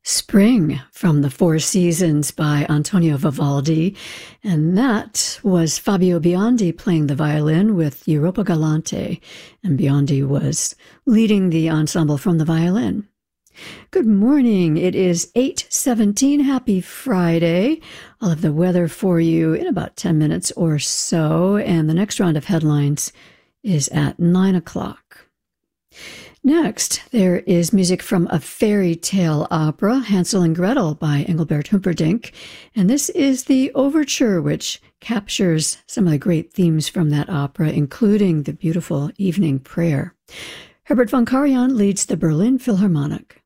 Spring from the Four Seasons by Antonio Vivaldi, and that was Fabio Biondi playing the violin with Europa Galante, and Biondi was leading the ensemble from the violin. Good morning. It is 8:17. Happy Friday. I'll have the weather for you in about 10 minutes or so, and the next round of headlines is at 9 o'clock. Next, there is music from a fairy tale opera, Hansel and Gretel by Engelbert Humperdinck, and this is the overture, which captures some of the great themes from that opera, including the beautiful evening prayer. Herbert von Karajan leads the Berlin Philharmonic.